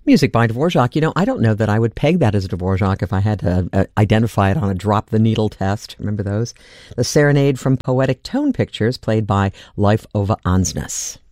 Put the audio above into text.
Music by Dvorak. You know, I don't know that I would peg that as a Dvorak if I had to identify it on a drop-the-needle test. Remember those? The Serenade from Poetic Tone Pictures, played by Leif Ove Ansnes.